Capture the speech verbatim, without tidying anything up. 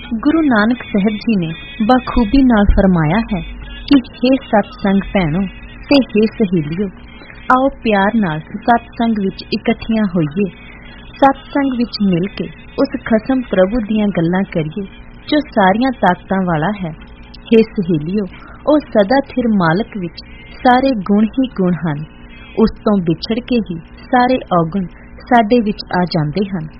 गुरु नानक साहब जी ने बखूबी नाल फरमाया है कि हे सत्संग भैणो ते हे सहेलियो, आओ प्यार नाल सत्संग विच इकट्ठियां होइए, सत्संग विच मिल के उस खसम प्रभु दियां गल्लां करिए जो सारियां ताकतां वाला है। हे सहेलियो, ओ सदा थिर मालक विच सारे गुण ही गुण हन, उस तों विछड़ के ही सारे औगुण साडे विच आ जांदे हन।